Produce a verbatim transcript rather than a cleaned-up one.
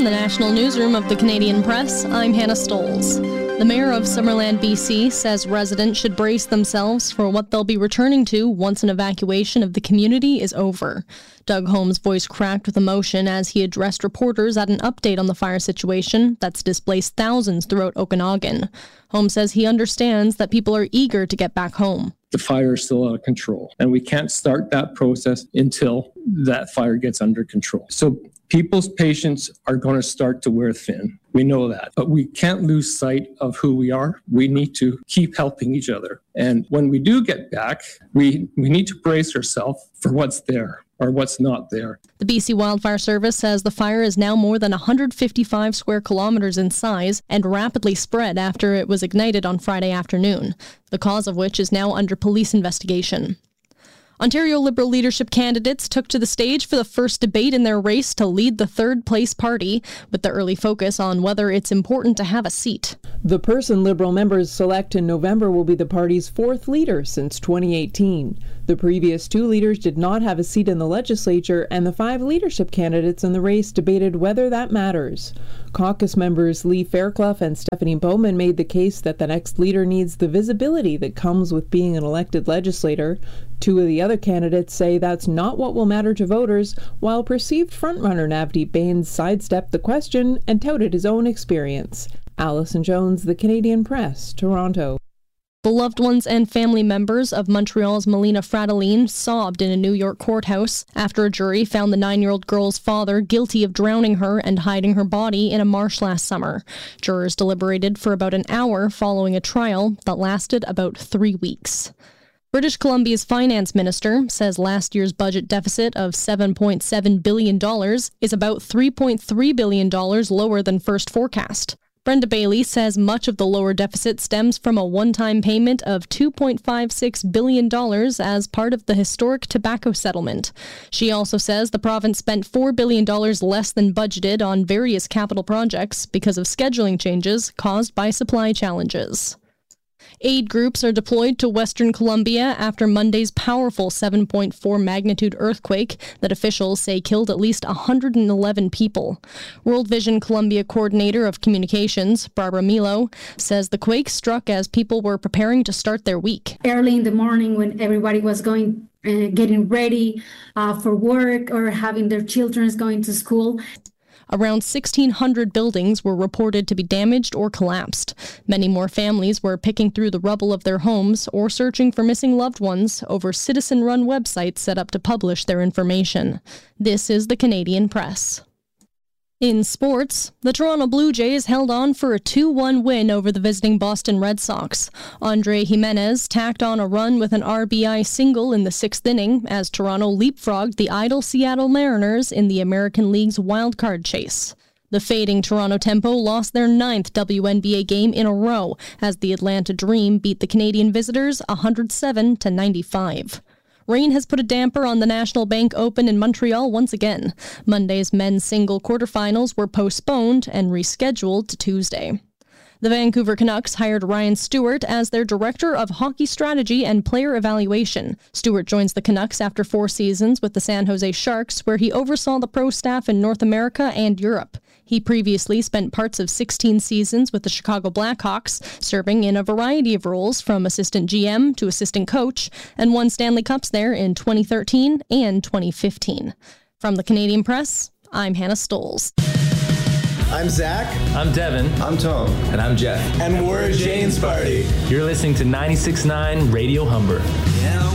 the National Newsroom of the Canadian Press, I'm Hannah Stoles. The mayor of Summerland, B C, says residents should brace themselves for what they'll be returning to once an evacuation of the community is over. Doug Holmes' voice cracked with emotion as he addressed reporters at an update on the fire situation that's displaced thousands throughout Okanagan. Holmes says he understands that people are eager to get back home. The fire is still out of control, and we can't start that process until that fire gets under control. So people's patience are going to start to wear thin. We know that, but we can't lose sight of who we are. We need to keep helping each other. And when we do get back, we, we need to brace ourselves for what's there or what's not there. The B C Wildfire Service says the fire is now more than one hundred fifty-five square kilometers in size and rapidly spread after it was ignited on Friday afternoon, the cause of which is now under police investigation. Ontario Liberal leadership candidates took to the stage for the first debate in their race to lead the third-place party, with the early focus on whether it's important to have a seat. The person Liberal members select in November will be the party's fourth leader since twenty eighteen. The previous two leaders did not have a seat in the legislature, and the five leadership candidates in the race debated whether that matters. Caucus members Lee Fairclough and Stephanie Bowman made the case that the next leader needs the visibility that comes with being an elected legislator. Two of the other candidates say that's not what will matter to voters, while perceived frontrunner Navdeep Bains sidestepped the question and touted his own experience. Alison Jones, The Canadian Press, Toronto. The loved ones and family members of Montreal's Melina Fratelline sobbed in a New York courthouse after a jury found the nine-year-old girl's father guilty of drowning her and hiding her body in a marsh last summer. Jurors deliberated for about an hour following a trial that lasted about three weeks. British Columbia's finance minister says last year's budget deficit of seven point seven billion dollars is about three point three billion dollars lower than first forecast. Brenda Bailey says much of the lower deficit stems from a one-time payment of two point five six billion dollars as part of the historic tobacco settlement. She also says the province spent four billion dollars less than budgeted on various capital projects because of scheduling changes caused by supply challenges. Aid groups are deployed to Western Colombia after Monday's powerful seven point four magnitude earthquake that officials say killed at least one hundred eleven people. World Vision Colombia Coordinator of Communications, Barbara Milo, says the quake struck as people were preparing to start their week. Early in the morning when everybody was going, uh, getting ready uh, for work or having their children going to school. Around sixteen hundred buildings were reported to be damaged or collapsed. Many more families were picking through the rubble of their homes or searching for missing loved ones over citizen-run websites set up to publish their information. This is the Canadian Press. In sports, the Toronto Blue Jays held on for a two one win over the visiting Boston Red Sox. Andre Jimenez tacked on a run with an R B I single in the sixth inning as Toronto leapfrogged the idle Seattle Mariners in the American League's wild-card chase. The fading Toronto Tempo lost their ninth W N B A game in a row as the Atlanta Dream beat the Canadian visitors one hundred seven to ninety-five. Rain has put a damper on the National Bank Open in Montreal once again. Monday's men's single quarterfinals were postponed and rescheduled to Tuesday. The Vancouver Canucks hired Ryan Stewart as their Director of Hockey Strategy and Player Evaluation. Stewart joins the Canucks after four seasons with the San Jose Sharks, where he oversaw the pro staff in North America and Europe. He previously spent parts of sixteen seasons with the Chicago Blackhawks, serving in a variety of roles from assistant G M to assistant coach, and won Stanley Cups there in twenty thirteen and twenty fifteen. From the Canadian Press, I'm Hannah Stoles. I'm Zach. I'm Devin. I'm Tom. And I'm Jeff. And we're a Jane's Party. You're listening to ninety-six point nine Radio Humber. Yeah.